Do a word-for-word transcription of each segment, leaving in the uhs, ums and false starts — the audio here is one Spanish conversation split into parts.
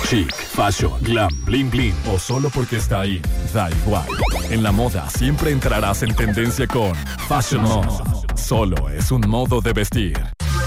Chic, fashion, glam, bling bling o solo porque está ahí, da igual. En la moda siempre entrarás en tendencia con Fashion Mode. Solo es un modo de vestir.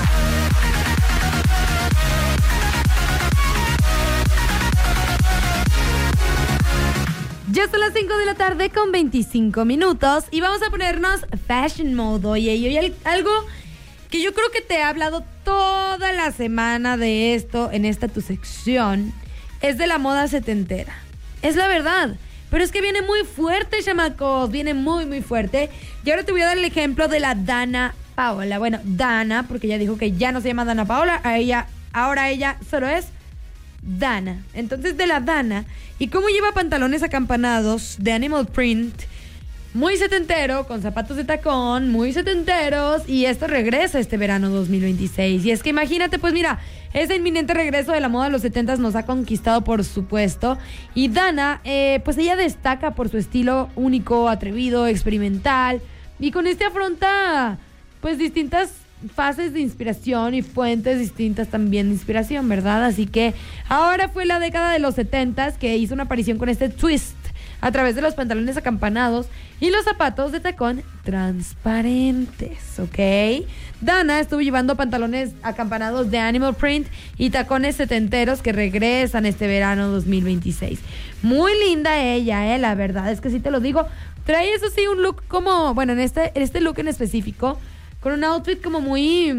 Ya son las cinco de la tarde con veinticinco minutos y vamos a ponernos Fashion Mode. Oye, y hoy algo que yo creo que te he hablado toda la semana de esto en esta tu sección es de la moda setentera. Es la verdad. Pero es que viene muy fuerte, chamacos. Viene muy, muy fuerte. Y ahora te voy a dar el ejemplo de la Dana Paola. Bueno, Dana, porque ella dijo que ya no se llama Dana Paola. A ella, ahora ella solo es Dana. Entonces, de la Dana. Y cómo lleva pantalones acampanados de animal print. Muy setentero, con zapatos de tacón, muy setenteros. Y esto regresa este verano dos mil veintiséis. Y es que imagínate, pues mira, ese inminente regreso de la moda de los setentas nos ha conquistado, por supuesto. Y Dana, eh, pues ella destaca por su estilo único, atrevido, experimental. Y con este afronta, pues, distintas fases de inspiración y fuentes distintas también de inspiración, ¿verdad? Así que ahora fue la década de los setentas que hizo una aparición con este twist a través de los pantalones acampanados y los zapatos de tacón transparentes, ¿ok? Dana estuvo llevando pantalones acampanados de animal print y tacones setenteros que regresan este verano dos mil veintiséis. Muy linda ella, eh, la verdad es que sí te lo digo. Trae eso sí un look como, bueno, en este, en este look en específico, con un outfit como muy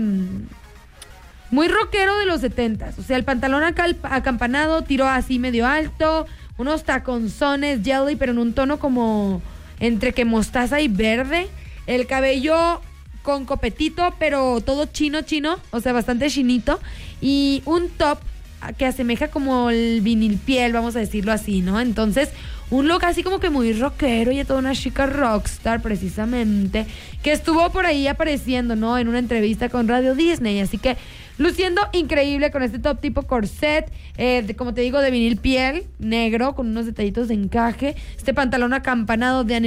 muy rockero de los setentas. O sea, el pantalón acá acampanado, tiró así medio alto, unos taconzones jelly, pero en un tono como entre que mostaza y verde. El cabello con copetito, pero todo chino, chino, o sea, bastante chinito. Y un top que asemeja como el vinil piel, vamos a decirlo así, ¿no? Entonces, un look así como que muy rockero y toda una chica rockstar, precisamente, que estuvo por ahí apareciendo, ¿no? En una entrevista con Radio Disney. Así que luciendo increíble con este top tipo corset, eh, de, como te digo, de vinil piel negro, con unos detallitos de encaje. Este pantalón acampanado de